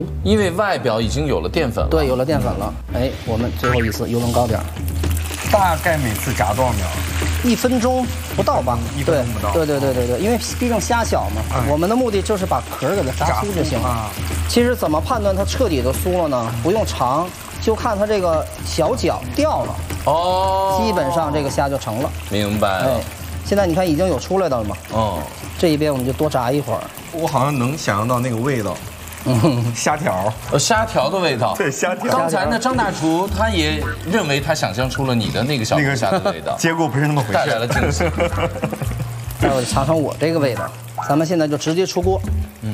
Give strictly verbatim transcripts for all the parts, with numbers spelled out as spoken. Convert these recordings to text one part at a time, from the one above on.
因为外表已经有了淀粉了。 对，有了淀粉了。哎，我们最后一次油温高点儿。 大概每次炸多少秒？ 一分钟不到吧？ 一分钟不到。 对对对对对，因为毕竟虾小嘛，我们的目的就是把壳给它炸酥就行了。其实怎么判断它彻底的酥了呢？不用尝，就看它这个小角掉了。哦。基本上这个虾就成了。 明白了。哎， 现在你看已经有出来的了嘛？哦。这一边我们就多炸一会儿。 我好像能想象到那个味道。嗯，虾条， 呃，虾条的味道。 对，虾条。 刚才呢，张大厨他也认为他想象出了你的那个小龙虾的味道， 结果不是那么回事， 带来了惊喜。 待会儿尝尝我这个味道，咱们现在就直接出锅。嗯。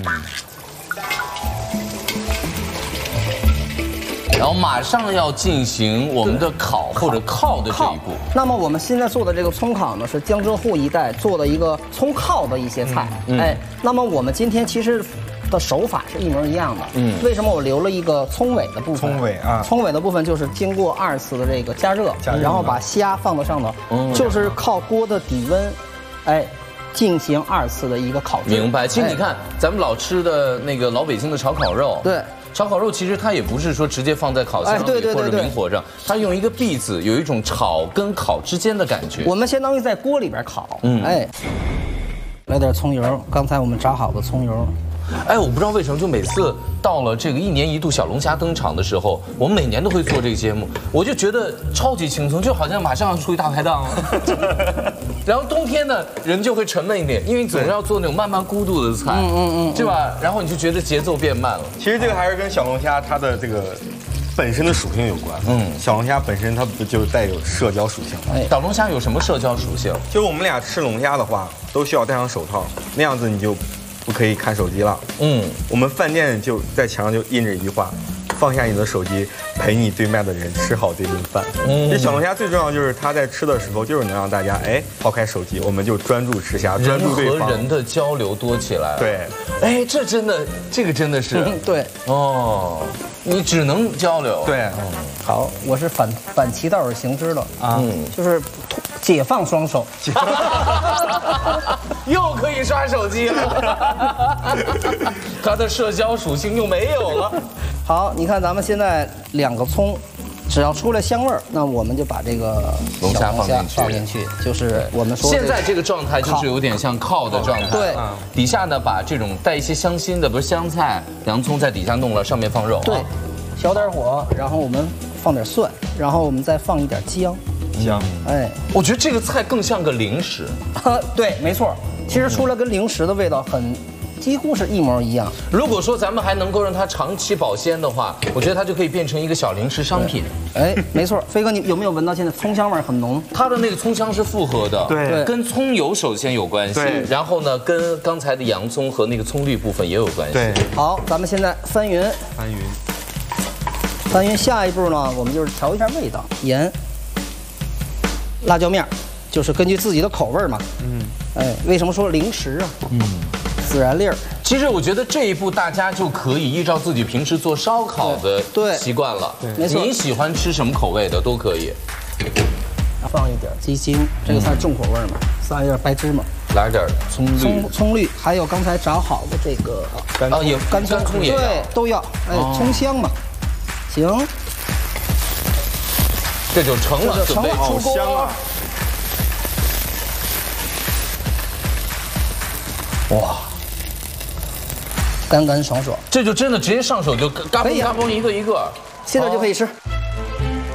然后马上要进行我们的烤或者靠的这一步。 那么我们现在做的这个葱烤呢，是江浙沪一带做的一个葱靠的一些菜。嗯、哎，那么我们今天其实。的手法是一模一样的，嗯，为什么我留了一个葱尾的部分？ 葱尾啊， 葱尾的部分就是经过二次的这个加热，加热然后把虾放到上头，嗯，就是靠锅的底温，哎，进行二次的一个烤制。 明白。其实你看，哎、咱们老吃的那个老北京的炒烤肉， 对， 炒烤肉其实它也不是说直接放在烤箱里、哎、对对对对或者明火上，它用一个篦子，有一种炒跟烤之间的感觉。 我们相当于在锅里边烤，嗯，哎，来点葱油，刚才我们炸好的葱油。 哎，我不知道为什么，就每次到了这个一年一度小龙虾登场的时候，我们每年都会做这个节目，我就觉得超级轻松，就好像马上要出去大排档了。然后冬天呢，人就会沉闷一点，因为你总是要做那种慢慢咕嘟的菜，嗯嗯嗯，对吧？然后你就觉得节奏变慢了。 其实这个还是跟小龙虾它的这个本身的属性有关。嗯，小龙虾本身它不就带有社交属性吗？ 哎，小龙虾有什么社交属性？ 就是我们俩吃龙虾的话，都需要戴上手套，那样子你就。不可以看手机了。嗯，我们饭店就在墙上就印着一句话：放下你的手机，陪你对面的人吃好这顿饭。嗯，这小龙虾最重要就是它在吃的时候，就是能让大家哎抛开手机，我们就专注吃虾，专注对方。 人和人的交流多起来了。 对， 哎，这真的，这个真的是。 对。哦， 你只能交流。 对。 嗯，好，我是反反其道而行之了啊，就是解放双手。 又可以刷手机了，它的社交属性又没有了。 好，你看咱们现在两个葱，只要出来香味儿，那我们就把这个龙虾放进去， 放进去，就是我们说现在这个状态就是有点像靠的状态。 对， 底下呢把这种带一些香辛的，比如香菜、洋葱在底下弄了，上面放肉。 对，小点火，然后我们放点蒜，然后我们再放一点姜。 姜， 哎， 我觉得这个菜更像个零食。 对，没错。其实出来跟零食的味道很，几乎是一模一样。 如果说咱们还能够让它长期保鲜的话，我觉得它就可以变成一个小零食商品。 哎，没错，飞哥，你有没有闻到现在葱香味很浓？ 它的那个葱香是复合的， 对， 跟葱油首先有关系，然后呢，跟刚才的洋葱和那个葱绿部分也有关系。 对， 好，咱们现在翻匀， 翻匀， 翻匀。下一步呢，我们就是调一下味道，盐、辣椒面，就是根据自己的口味嘛。嗯。哎，为什么说零食啊？嗯，孜然粒儿。 其实我觉得这一步大家就可以依照自己平时做烧烤的习惯了。 对，没错。 你喜欢吃什么口味的都可以。 放一点鸡精，这个菜重口味嘛，撒一点白芝麻， 来点葱绿， 葱葱绿，还有刚才炸好的这个啊，也干葱葱也对都要。哎，葱香嘛，行， 这就成了， 成了，出锅啊！哇，干干爽爽， 这就真的直接上手就嘎嘣嘎嘣一个一个， 现在就可以吃。